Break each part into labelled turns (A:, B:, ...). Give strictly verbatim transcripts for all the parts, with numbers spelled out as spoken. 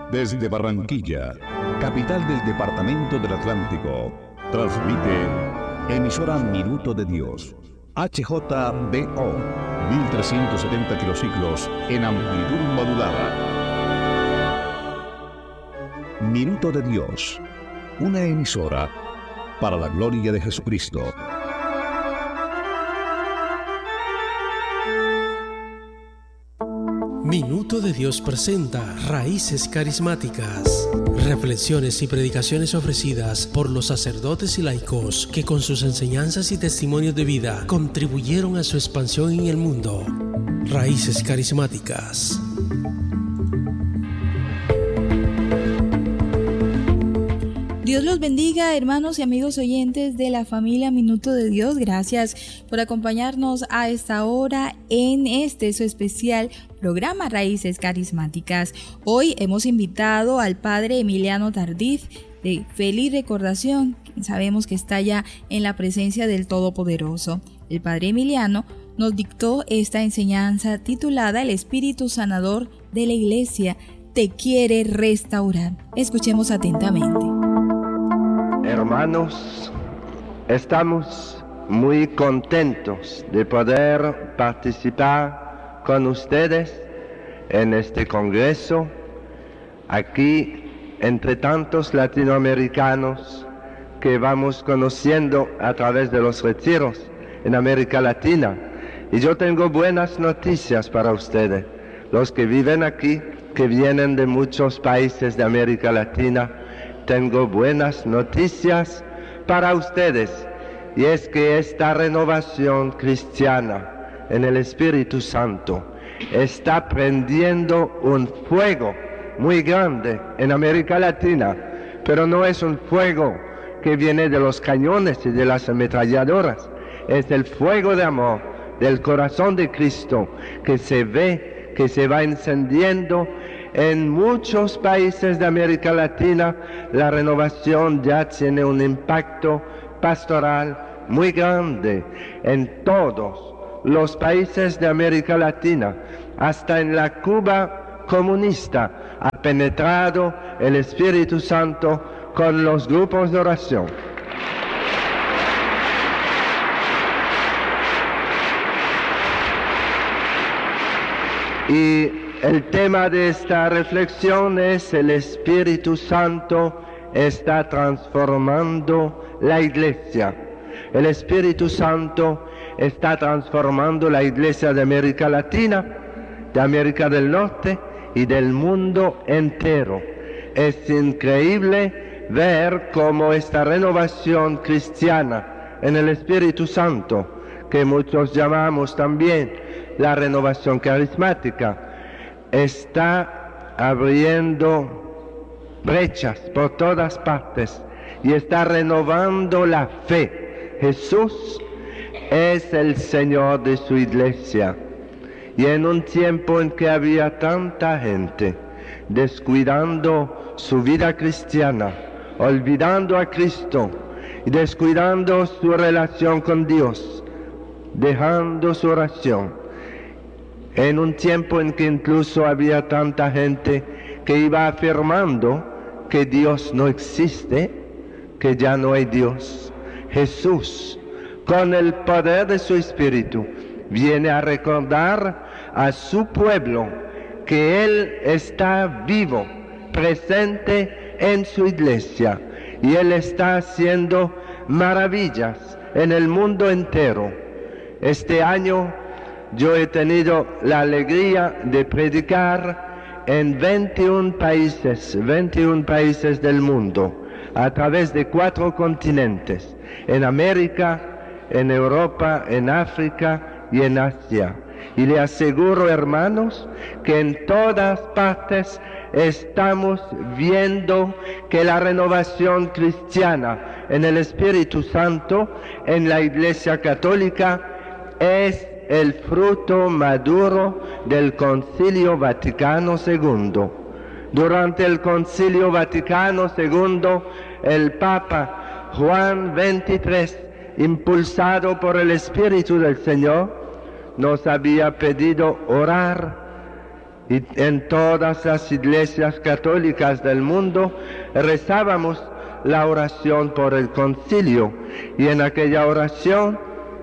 A: Desde Barranquilla, capital del Departamento del Atlántico, transmite emisora Minuto de Dios, H J B O, mil trescientos setenta kilociclos en amplitud modulada. Minuto de Dios, una emisora para la gloria de Jesucristo.
B: Minuto de Dios presenta Raíces Carismáticas, reflexiones y predicaciones ofrecidas por los sacerdotes y laicos que con sus enseñanzas y testimonios de vida contribuyeron a su expansión en el mundo. Raíces Carismáticas.
C: Dios los bendiga, hermanos y amigos oyentes de la familia Minuto de Dios. Gracias por acompañarnos a esta hora en este su especial programa Raíces Carismáticas. Hoy hemos invitado al padre Emiliano Tardif de Feliz Recordación, quien sabemos que está ya en la presencia del Todopoderoso. El padre Emiliano nos dictó esta enseñanza titulada El Espíritu Sanador de la Iglesia te quiere restaurar. Escuchemos atentamente.
D: Hermanos, estamos muy contentos de poder participar con ustedes en este congreso, aquí entre tantos latinoamericanos que vamos conociendo a través de los retiros en América Latina. Y yo tengo buenas noticias para ustedes, los que viven aquí, que vienen de muchos países de América Latina. Tengo buenas noticias para ustedes, y es que esta renovación cristiana en el Espíritu Santo está prendiendo un fuego muy grande en América Latina, pero no es un fuego que viene de los cañones y de las ametralladoras, es el fuego de amor del corazón de Cristo que se ve, que se va encendiendo en muchos países de América Latina. La renovación ya tiene un impacto pastoral muy grande en todos los países de América Latina. Hasta en la Cuba comunista ha penetrado el Espíritu Santo con los grupos de oración. Y el tema de esta reflexión es: el Espíritu Santo está transformando la iglesia. El Espíritu Santo está transformando la iglesia de América Latina, de América del Norte y del mundo entero. Es increíble ver cómo esta renovación cristiana en el Espíritu Santo, que muchos llamamos también la renovación carismática, está abriendo brechas por todas partes y está renovando la fe. Jesús es el Señor de su iglesia, y en un tiempo en que había tanta gente descuidando su vida cristiana, olvidando a Cristo y descuidando su relación con Dios, dejando su oración, en un tiempo en que incluso había tanta gente que iba afirmando que Dios no existe, que ya no hay Dios, Jesús, con el poder de su Espíritu, viene a recordar a su pueblo que Él está vivo, presente en su iglesia, y Él está haciendo maravillas en el mundo entero. Este año yo he tenido la alegría de predicar en veintiún países, veintiún países del mundo, a través de cuatro continentes, en América, en Europa, en África y en Asia. Y le aseguro, hermanos, que en todas partes estamos viendo que la renovación cristiana en el Espíritu Santo, en la Iglesia Católica, es el fruto maduro del Concilio Vaticano segundo. Durante el Concilio Vaticano segundo, el Papa Juan veintitrés, impulsado por el Espíritu del Señor, nos había pedido orar y en todas las iglesias católicas del mundo rezábamos la oración por el concilio, y en aquella oración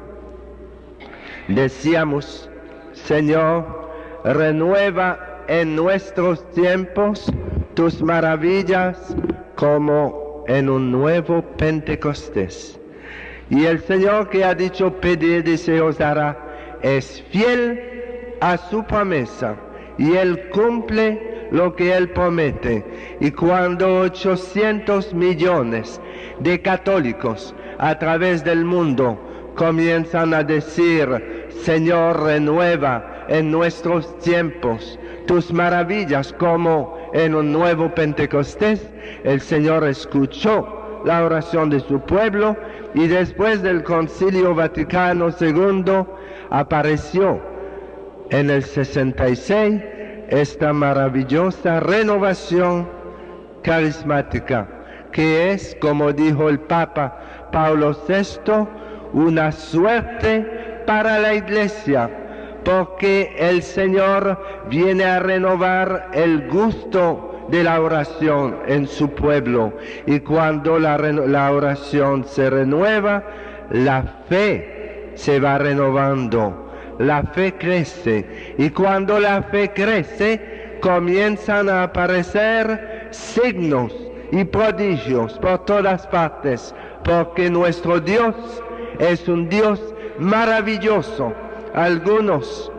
D: decíamos: Señor, renueva en nuestros tiempos tus maravillas como en un nuevo Pentecostés. Y el Señor, que ha dicho pedid y se os dará, es fiel a su promesa, y Él cumple lo que Él promete. Y cuando ochocientos millones de católicos a través del mundo comienzan a decir: Señor, renueva en nuestros tiempos tus maravillas como en un nuevo Pentecostés, el Señor escuchó la oración de su pueblo, y después del Concilio Vaticano segundo apareció en el sesenta y seis esta maravillosa renovación carismática, que es, como dijo el Papa Pablo sexto, una suerte para la Iglesia, porque el Señor viene a renovar el gusto de la oración en su pueblo, y cuando la, la oración se renueva, la fe se va renovando, la fe crece, y cuando la fe crece, comienzan a aparecer signos y prodigios por todas partes, porque nuestro Dios es un Dios maravilloso. Algunos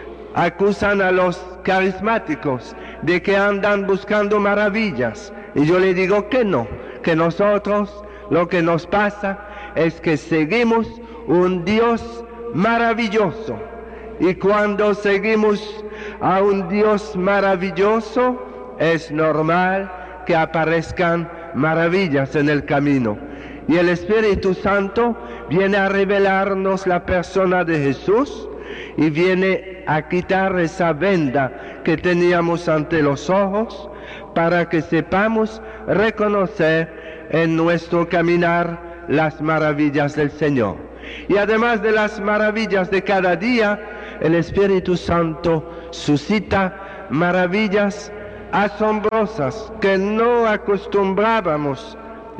D: acusan a los carismáticos de que andan buscando maravillas, y yo le digo que no, que nosotros lo que nos pasa es que seguimos un Dios maravilloso, y cuando seguimos a un Dios maravilloso es normal que aparezcan maravillas en el camino, y el Espíritu Santo viene a revelarnos la persona de Jesús, y viene a quitar esa venda que teníamos ante los ojos, para que sepamos reconocer en nuestro caminar las maravillas del Señor. Y además de las maravillas de cada día, el Espíritu Santo suscita maravillas asombrosas que no acostumbrábamos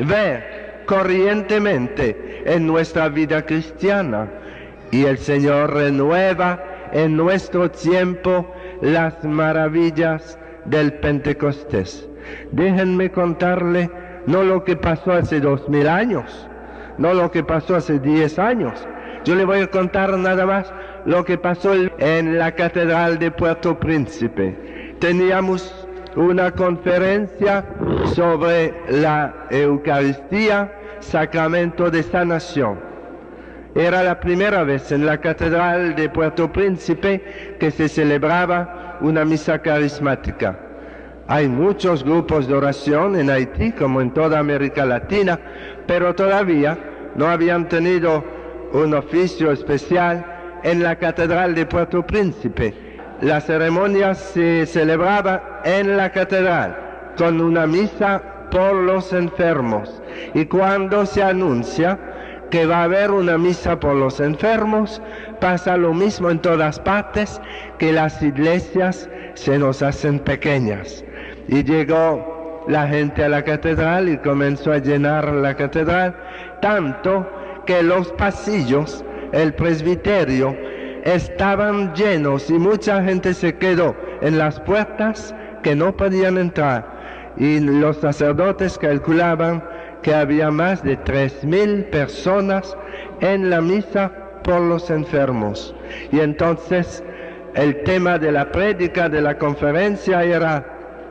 D: ver corrientemente en nuestra vida cristiana. Y el Señor renueva en nuestro tiempo las maravillas del Pentecostés. Déjenme contarle no lo que pasó hace dos mil años, no lo que pasó hace diez años. Yo le voy a contar nada más lo que pasó en la Catedral de Puerto Príncipe. Teníamos una conferencia sobre la Eucaristía, sacramento de sanación. Era la primera vez en la Catedral de Puerto Príncipe que se celebraba una misa carismática. Hay muchos grupos de oración en Haití, como en toda América Latina, pero todavía no habían tenido un oficio especial en la Catedral de Puerto Príncipe. La ceremonia se celebraba en la catedral con una misa por los enfermos, y cuando se anuncia que va a haber una misa por los enfermos, pasa lo mismo en todas partes, que las iglesias se nos hacen pequeñas. Y llegó la gente a la catedral y comenzó a llenar la catedral, tanto que los pasillos, el presbiterio, estaban llenos, y mucha gente se quedó en las puertas que no podían entrar, y los sacerdotes calculaban que había más de tres mil personas en la misa por los enfermos. Y entonces el tema de la prédica de la conferencia era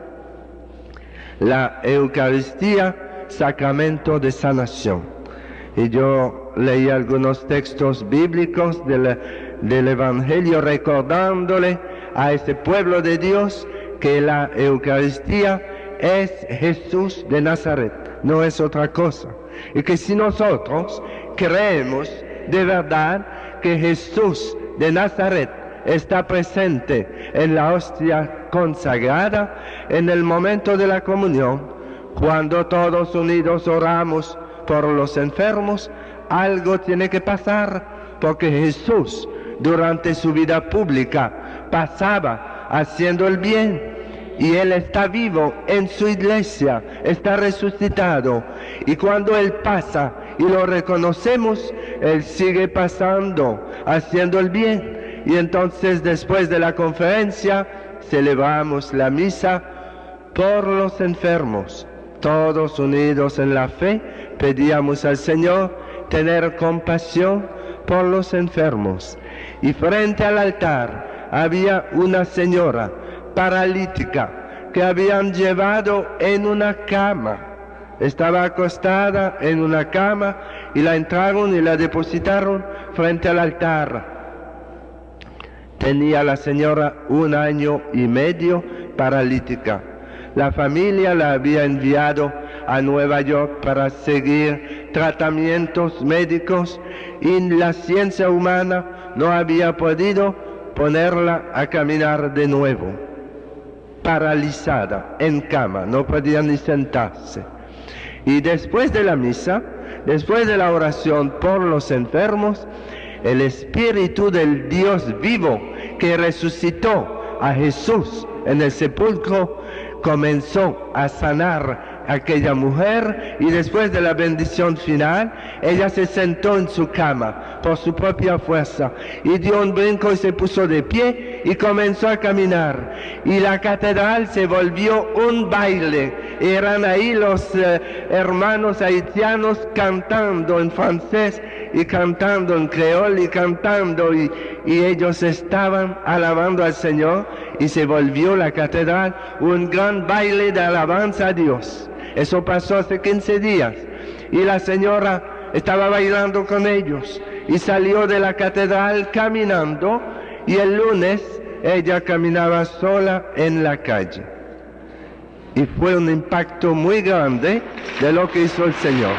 D: la Eucaristía, sacramento de sanación. Y yo leí algunos textos bíblicos del, del Evangelio, recordándole a ese pueblo de Dios que la Eucaristía es Jesús de Nazaret, no es otra cosa. Y que si nosotros creemos de verdad que Jesús de Nazaret está presente en la hostia consagrada, en el momento de la comunión, cuando todos unidos oramos por los enfermos, algo tiene que pasar, porque Jesús durante su vida pública pasaba haciendo el bien. Y Él está vivo en su iglesia, está resucitado. Y cuando Él pasa y lo reconocemos, Él sigue pasando, haciendo el bien. Y entonces después de la conferencia, celebramos la misa por los enfermos. Todos unidos en la fe, pedíamos al Señor tener compasión por los enfermos. Y frente al altar había una señora paralítica que habían llevado en una cama. Estaba acostada en una cama y la entraron y la depositaron frente al altar. Tenía la señora un año y medio paralítica. La familia la había enviado a Nueva York para seguir tratamientos médicos y la ciencia humana no había podido ponerla a caminar de nuevo. Paralizada, en cama, no podía ni sentarse. Y después de la misa, después de la oración por los enfermos, el Espíritu del Dios vivo que resucitó a Jesús en el sepulcro comenzó a sanar a aquella mujer, y después de la bendición final, ella se sentó en su cama por su propia fuerza y dio un brinco y se puso de pie y comenzó a caminar. Y la catedral se volvió un baile. Eran ahí los eh, hermanos haitianos cantando en francés y cantando en creol y cantando y, y ellos estaban alabando al Señor, y se volvió la catedral un gran baile de alabanza a Dios. Eso pasó hace quince días y la señora estaba bailando con ellos y salió de la catedral caminando, y el lunes ella caminaba sola en la calle. Y fue un impacto muy grande de lo que hizo el Señor.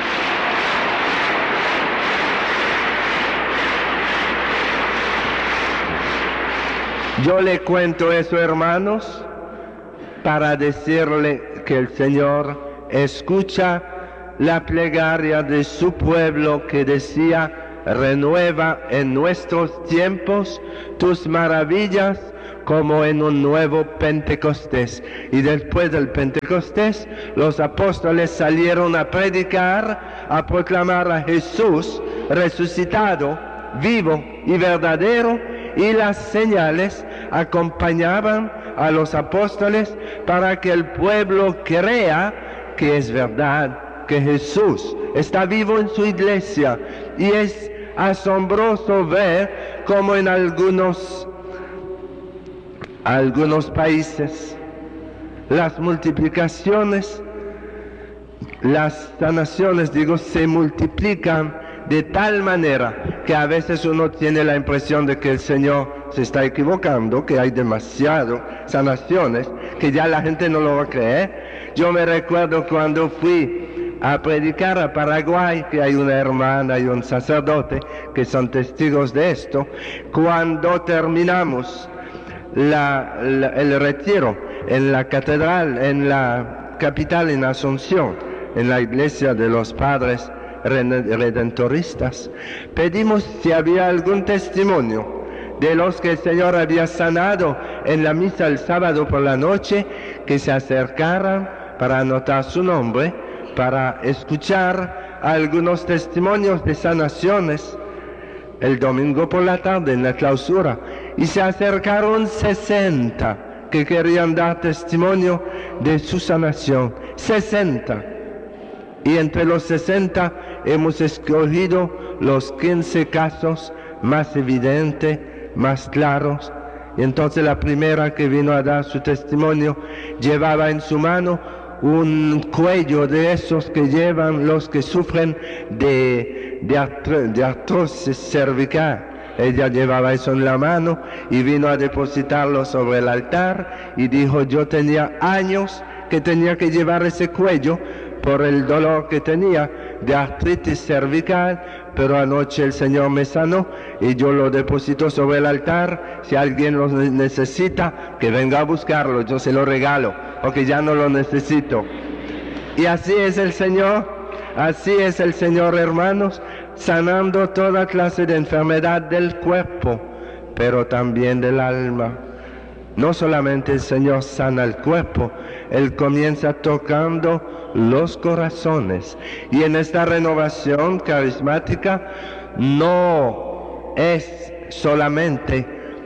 D: Yo le cuento eso, hermanos, para decirle que el Señor escucha la plegaria de su pueblo que decía: renueva en nuestros tiempos tus maravillas como en un nuevo Pentecostés. Y después del Pentecostés, los apóstoles salieron a predicar, a proclamar a Jesús resucitado, vivo y verdadero, y las señales acompañaban a los apóstoles para que el pueblo crea que es verdad, que Jesús está vivo en su iglesia. Y es asombroso ver cómo en algunos, algunos países las multiplicaciones, las sanaciones, digo, se multiplican de tal manera que a veces uno tiene la impresión de que el Señor se está equivocando, que hay demasiadas sanaciones, que ya la gente no lo va a creer. Yo me recuerdo cuando fui a predicar a Paraguay, que hay una hermana y un sacerdote que son testigos de esto. Cuando terminamos la, la, el retiro en la catedral, en la capital, en Asunción, en la iglesia de los padres redentoristas, pedimos si había algún testimonio de los que el Señor había sanado en la misa el sábado por la noche, que se acercaran para anotar su nombre, para escuchar algunos testimonios de sanaciones el domingo por la tarde en la clausura. Y se acercaron sesenta que querían dar testimonio de su sanación. sesenta. Y entre los sesenta hemos escogido los quince casos más evidentes, más claros. Y entonces la primera que vino a dar su testimonio llevaba en su mano un cuello de esos que llevan los que sufren de, de, artro, de artrosis cervical. Ella llevaba eso en la mano y vino a depositarlo sobre el altar y dijo: yo tenía años que tenía que llevar ese cuello por el dolor que tenía de artritis cervical, pero anoche el Señor me sanó y yo lo deposito sobre el altar. Si alguien lo necesita, que venga a buscarlo, yo se lo regalo, porque ya no lo necesito. Y así es el Señor, así es el Señor, hermanos, sanando toda clase de enfermedad del cuerpo, pero también del alma. no solamente el Señor sana el cuerpo, Él comienza tocando los corazones. Y en esta renovación carismática no es solamente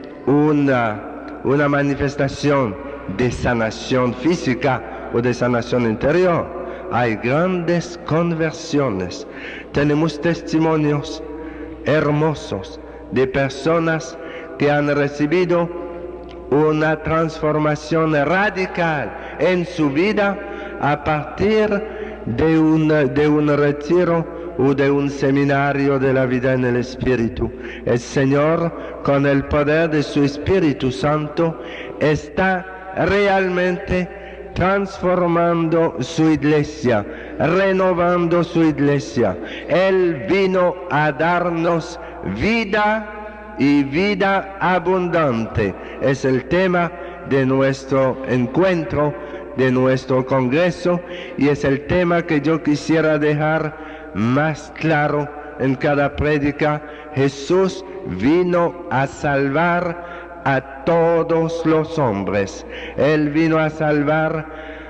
D: una, una manifestación de sanación física o de sanación interior. Hay grandes conversiones. Tenemos testimonios hermosos de personas que han recibido una transformación radical en su vida a partir de un, de un retiro o de un seminario de la vida en el Espíritu. El Señor, con el poder de su Espíritu Santo, está realmente transformando su iglesia, renovando su iglesia. Él vino a darnos vida y vida abundante. Es el tema de nuestro encuentro, de nuestro congreso, y es el tema que yo quisiera dejar más claro en cada prédica. Jesús vino a salvar a todos los hombres. Él vino a salvar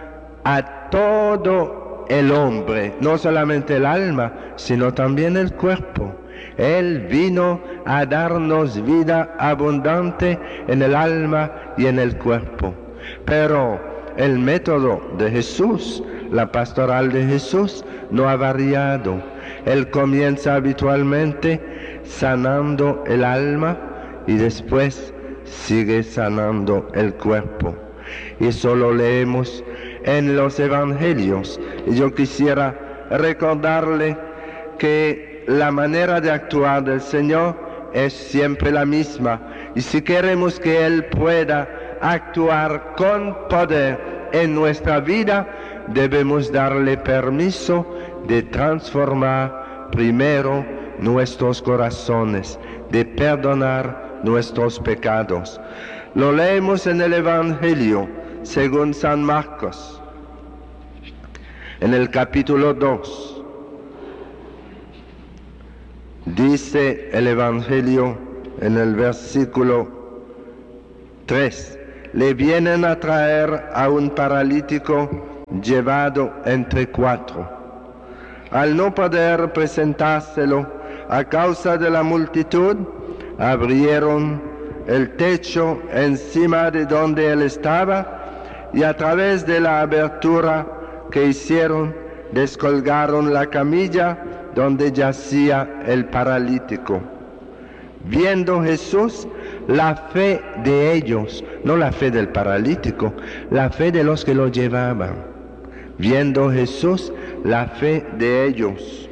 D: a todo el hombre, no solamente el alma, sino también el cuerpo. Él vino a darnos vida abundante en el alma y en el cuerpo. Pero el método de Jesús, la pastoral de Jesús, no ha variado. Él comienza habitualmente sanando el alma y después sigue sanando el cuerpo. Y eso lo leemos en los evangelios. Y yo quisiera recordarle que la manera de actuar del Señor es siempre la misma. Y si queremos que Él pueda actuar con poder en nuestra vida, debemos darle permiso de transformar primero nuestros corazones, de perdonar nuestros pecados. Lo leemos en el Evangelio según San Marcos, en el capítulo dos. Dice el Evangelio en el versículo tres: le vienen a traer a un paralítico llevado entre cuatro. Al no poder presentárselo a causa de la multitud, abrieron el techo encima de donde él estaba y a través de la abertura que hicieron descolgaron la camilla donde yacía el paralítico. Viendo Jesús la fe de ellos, no la fe del paralítico, la fe de los que lo llevaban. Viendo Jesús la fe de ellos,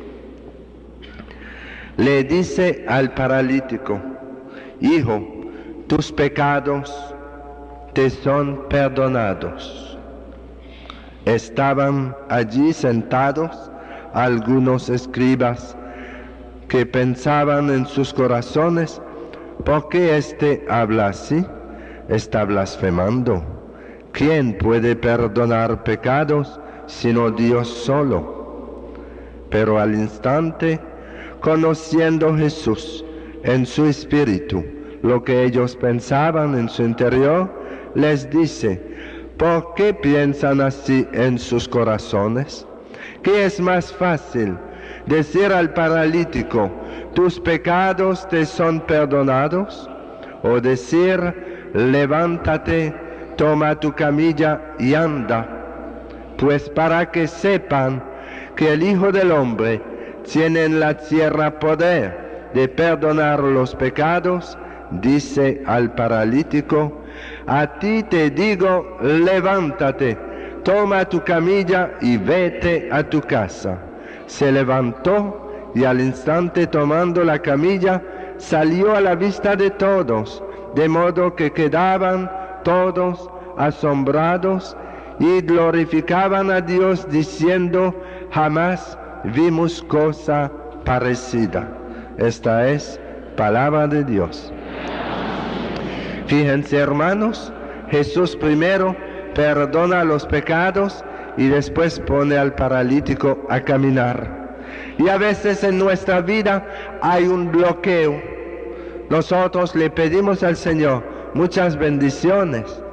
D: le dice al paralítico: hijo, tus pecados te son perdonados. Estaban allí sentados algunos escribas que pensaban en sus corazones: ¿por qué éste habla así? Está blasfemando. ¿Quién puede perdonar pecados sino Dios solo? Pero al instante, conociendo Jesús en su espíritu lo que ellos pensaban en su interior, les dice: ¿por qué piensan así en sus corazones? ¿Qué es más fácil? ¿Decir al paralítico: tus pecados te son perdonados? ¿O decir: levántate, toma tu camilla y anda? Pues para que sepan que el Hijo del Hombre tiene en la tierra poder de perdonar los pecados, dice al paralítico: a ti te digo, levántate, toma tu camilla y vete a tu casa. Se levantó y al instante, tomando la camilla, salió a la vista de todos, de modo que quedaban todos asombrados y glorificaban a Dios diciendo: jamás vimos cosa parecida. Esta es palabra de Dios. Fíjense, hermanos, Jesús primero perdona los pecados y después pone al paralítico a caminar. Y a veces en nuestra vida hay un bloqueo. Nosotros le pedimos al Señor muchas bendiciones,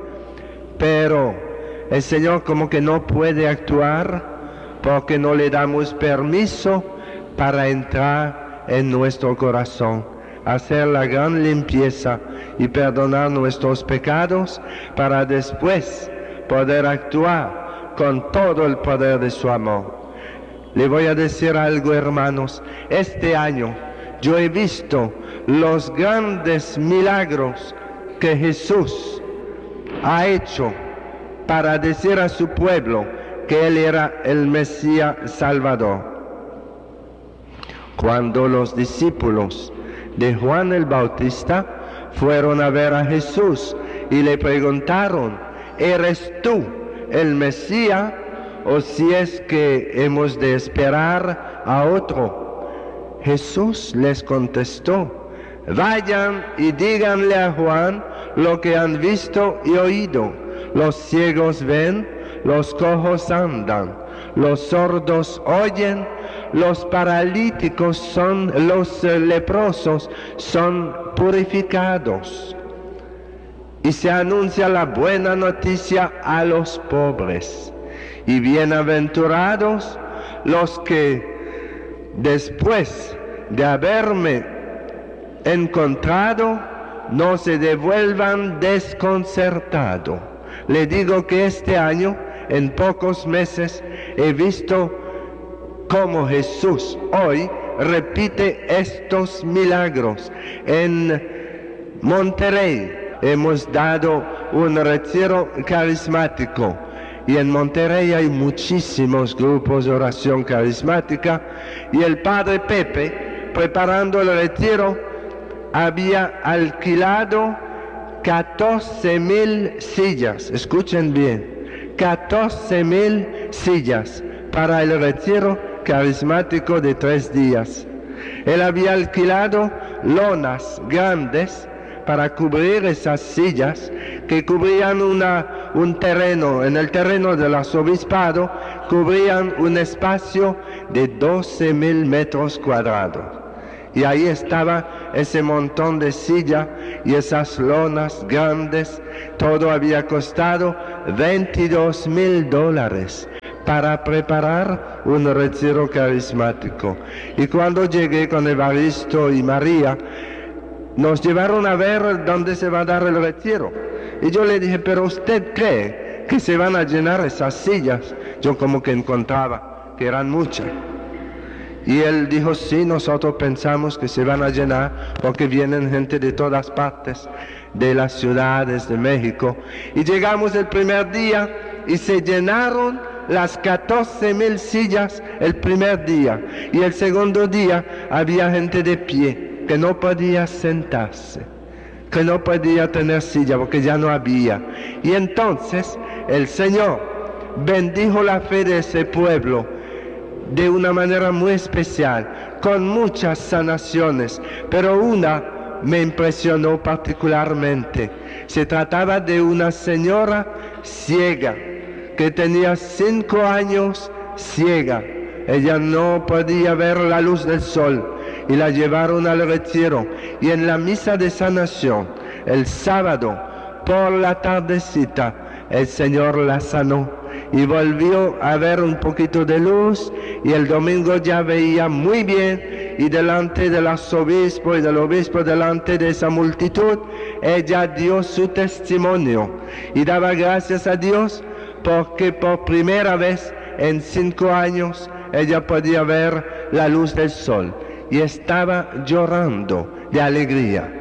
D: pero el Señor como que no puede actuar porque no le damos permiso para entrar en nuestro corazón, hacer la gran limpieza y perdonar nuestros pecados para después poder actuar con todo el poder de su amor. Le voy a decir algo, hermanos. Este año yo he visto los grandes milagros que Jesús ha hecho para decir a su pueblo que Él era el Mesías Salvador. Cuando los discípulos de Juan el Bautista fueron a ver a Jesús y le preguntaron: ¿eres tú el Mesías o si es que hemos de esperar a otro? Jesús les contestó: vayan y díganle a Juan lo que han visto y oído. Los ciegos ven, los cojos andan, los sordos oyen, los paralíticos son, los leprosos son purificados. Y se anuncia la buena noticia a los pobres. Y bienaventurados los que después de haberme encontrado no se devuelvan desconcertados. Le digo que este año, en pocos meses, he visto cómo Jesús hoy repite estos milagros. En Monterrey hemos dado un retiro carismático y en Monterrey hay muchísimos grupos de oración carismática y el padre Pepe, preparando el retiro, había alquilado catorce mil sillas, escuchen bien, catorce mil sillas para el retiro carismático de tres días. Él había alquilado lonas grandes para cubrir esas sillas que cubrían una, un terreno, en el terreno del arzobispado, cubrían un espacio de doce mil metros cuadrados. Y ahí estaba ese montón de sillas y esas lonas grandes. Todo había costado veintidós mil dólares para preparar un retiro carismático. Y cuando llegué con Evaristo y María, nos llevaron a ver dónde se va a dar el retiro. Y yo le dije: ¿pero usted cree que se van a llenar esas sillas? Yo como que encontraba que eran muchas. Y él dijo: sí, nosotros pensamos que se van a llenar porque vienen gente de todas partes, de las ciudades de México. Y llegamos el primer día y se llenaron las catorce mil sillas el primer día. Y el segundo día había gente de pie que no podía sentarse, que no podía tener silla porque ya no había. Y entonces el Señor bendijo la fe de ese pueblo de una manera muy especial, con muchas sanaciones, pero una me impresionó particularmente. Se trataba de una señora ciega, que tenía cinco años ciega. Ella no podía ver la luz del sol y la llevaron al retiro. Y en la misa de sanación, el sábado, por la tardecita, el Señor la sanó y volvió a ver un poquito de luz, y el domingo ya veía muy bien, y delante del arzobispo y del obispo, delante de esa multitud, ella dio su testimonio y daba gracias a Dios porque por primera vez en cinco años ella podía ver la luz del sol y estaba llorando de alegría.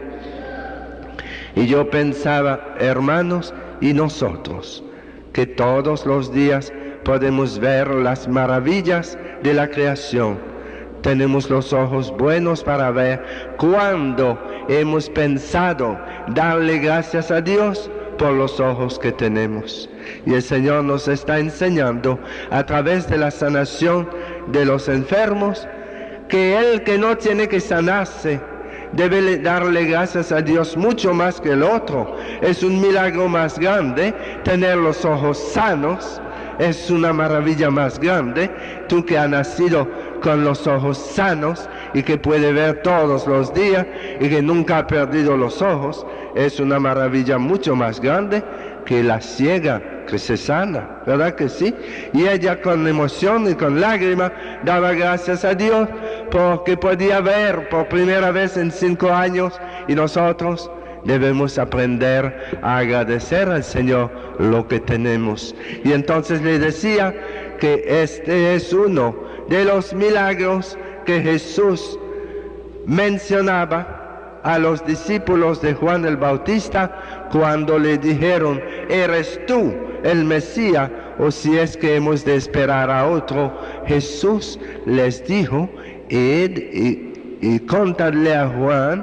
D: Y yo pensaba: hermanos, y nosotros, que todos los días podemos ver las maravillas de la creación, tenemos los ojos buenos para ver. Cuando hemos pensado darle gracias a Dios por los ojos que tenemos. Y el Señor nos está enseñando a través de la sanación de los enfermos que el que no tiene que sanarse debe darle gracias a Dios mucho más que el otro. Es un milagro más grande tener los ojos sanos. Es una maravilla más grande. Tú que has nacido con los ojos sanos y que puede ver todos los días y que nunca ha perdido los ojos, es una maravilla mucho más grande que la ciega que se sana, ¿verdad que sí? Y ella con emoción y con lágrimas daba gracias a Dios porque podía ver por primera vez en cinco años, y nosotros debemos aprender a agradecer al Señor lo que tenemos. Y entonces le decía que este es uno de los milagros que Jesús mencionaba a los discípulos de Juan el Bautista cuando le dijeron: ¿eres tú el Mesías o si es que hemos de esperar a otro? Jesús les dijo: id y, y contadle a Juan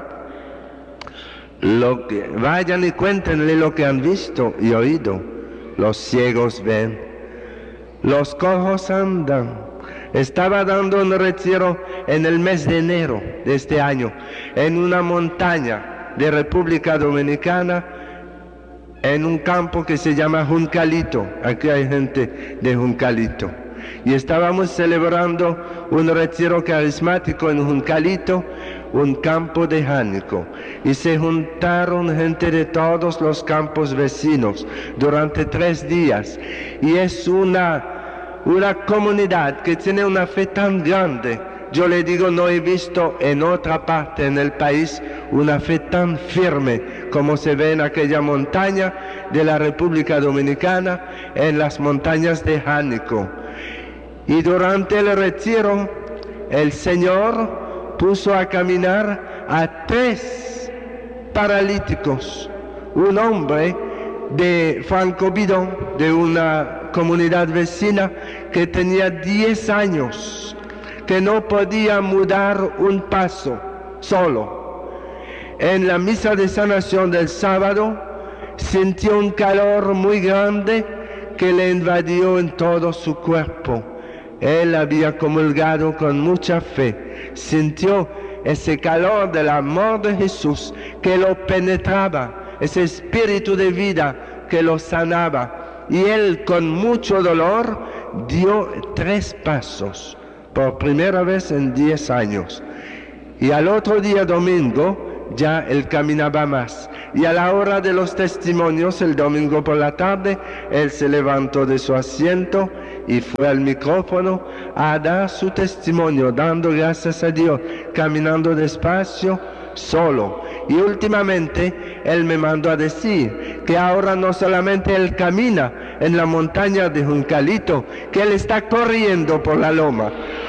D: lo que, vayan y cuéntenle lo que han visto y oído. Los ciegos ven, los cojos andan. Estaba dando un retiro en el mes de enero de este año en una montaña de República Dominicana, en un campo que se llama Juncalito. Aquí hay gente de Juncalito. Y estábamos celebrando un retiro carismático en Juncalito, un campo de Jánico. Y se juntaron gente de todos los campos vecinos durante tres días. Y es una... una comunidad que tiene una fe tan grande. Yo le digo, no he visto en otra parte en el país una fe tan firme como se ve en aquella montaña de la República Dominicana, en las montañas de Jánico. Y durante el retiro, el Señor puso a caminar a tres paralíticos. Un hombre de Francovidón, de una comunidad vecina, que tenía diez años, que no podía mudar un paso solo. En la misa de sanación del sábado sintió un calor muy grande que le invadió en todo su cuerpo. Él había comulgado con mucha fe, sintió ese calor del amor de Jesús que lo penetraba, ese espíritu de vida que lo sanaba. Y él, con mucho dolor, dio tres pasos, por primera vez en diez años. Y al otro día, domingo, ya él caminaba más. Y a la hora de los testimonios, el domingo por la tarde, él se levantó de su asiento y fue al micrófono a dar su testimonio, dando gracias a Dios, caminando despacio, solo. Y últimamente él me mandó a decir que ahora no solamente él camina en la montaña de Juncalito, que él está corriendo por la loma.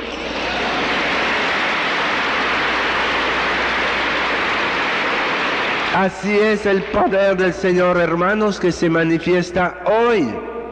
D: Así es el poder del Señor, hermanos, que se manifiesta hoy.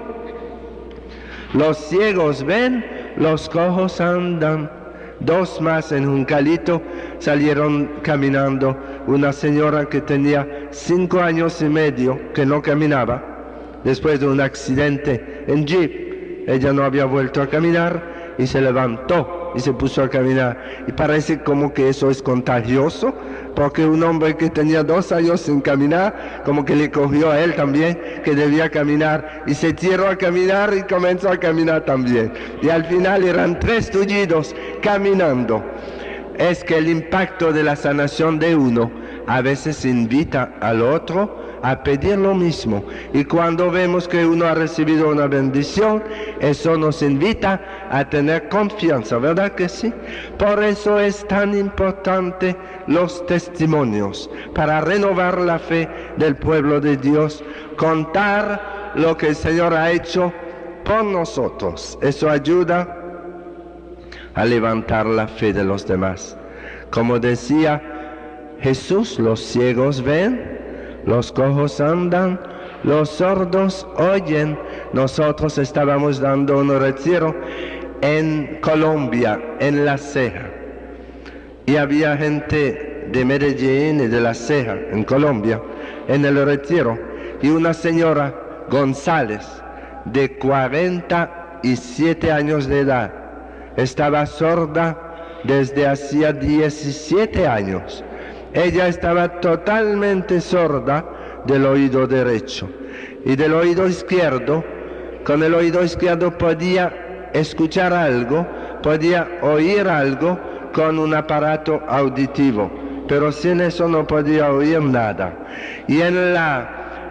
D: Los ciegos ven, los cojos andan. Dos más en Juncalito salieron caminando. Una señora que tenía cinco años y medio que no caminaba después de un accidente en jeep. Ella no había vuelto a caminar y se levantó y se puso a caminar. Y parece como que eso es contagioso, porque un hombre que tenía dos años sin caminar, como que le cogió a él también que debía caminar, y se tiró a caminar y comenzó a caminar también. Y al final eran tres tullidos caminando. Es que el impacto de la sanación de uno a veces invita al otro a pedir lo mismo. Y cuando vemos que uno ha recibido una bendición, eso nos invita a tener confianza, ¿verdad que sí? Por eso es tan importante los testimonios, para renovar la fe del pueblo de Dios, contar lo que el Señor ha hecho por nosotros. Eso ayuda a levantar la fe de los demás. Como decía Jesús, los ciegos ven, los cojos andan, los sordos oyen. Nosotros estábamos dando un retiro en Colombia, en La Ceja. Y había gente de Medellín y de La Ceja, en Colombia, en el retiro. Y una señora González, de cuarenta y siete años de edad, estaba sorda desde hacía diecisiete años. Ella estaba totalmente sorda del oído derecho, y del oído izquierdo, con el oído izquierdo podía escuchar algo, podía oír algo con un aparato auditivo, pero sin eso no podía oír nada. Y en la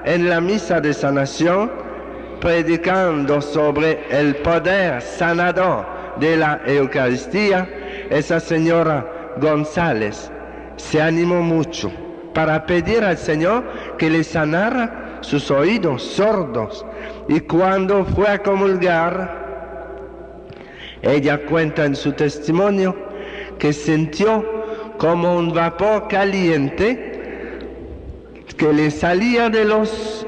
D: en la misa de sanación, predicando sobre el poder sanador de la Eucaristía, esa señora González se animó mucho para pedir al Señor que le sanara sus oídos sordos. Y cuando fue a comulgar, ella cuenta en su testimonio que sintió como un vapor caliente que le salía de los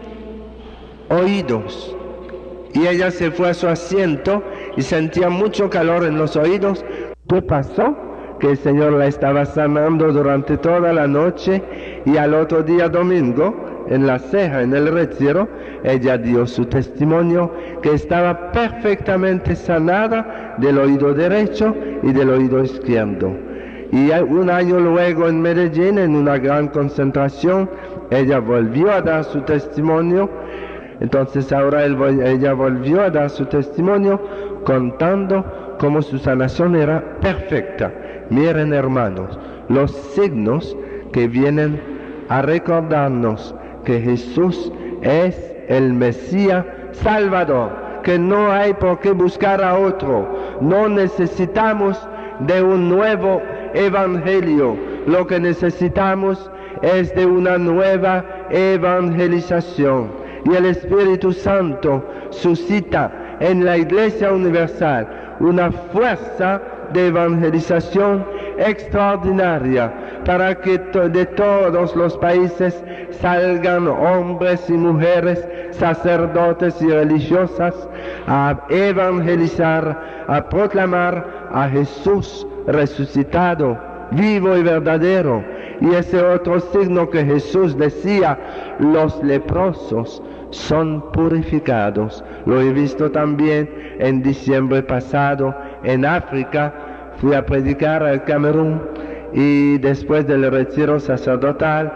D: oídos. Y ella se fue a su asiento y sentía mucho calor en los oídos. ¿Qué pasó? Que el Señor la estaba sanando durante toda la noche, y al otro día domingo, en la ceja, en el retiro, ella dio su testimonio que estaba perfectamente sanada del oído derecho y del oído izquierdo. Y un año luego en Medellín, en una gran concentración, ella volvió a dar su testimonio. Entonces ahora él, ella volvió a dar su testimonio contando cómo su sanación era perfecta. Miren, hermanos, los signos que vienen a recordarnos que Jesús es el Mesías Salvador, que no hay por qué buscar a otro. No necesitamos de un nuevo evangelio. Lo que necesitamos es de una nueva evangelización. Y el Espíritu Santo suscita en la Iglesia Universal una fuerza de evangelización extraordinaria para que to- de todos los países salgan hombres y mujeres, sacerdotes y religiosas a evangelizar, a proclamar a Jesús resucitado, vivo y verdadero. Y ese otro signo que Jesús decía, los leprosos son purificados. Lo he visto también en diciembre pasado en África. Fui a predicar al Camerún y después del retiro sacerdotal,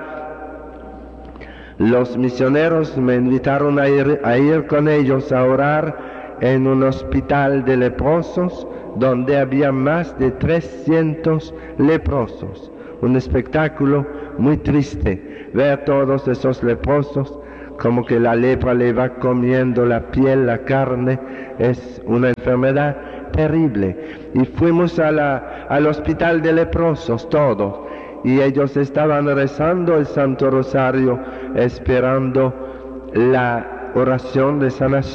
D: los misioneros me invitaron a ir, a ir con ellos a orar en un hospital de leprosos donde había más de trescientos leprosos. Un espectáculo muy triste, ver todos esos leprosos, como que la lepra le va comiendo la piel, la carne. Es una enfermedad terrible. Y fuimos a la, al hospital de leprosos todos, y ellos estaban rezando el Santo Rosario, esperando la oración de sanación.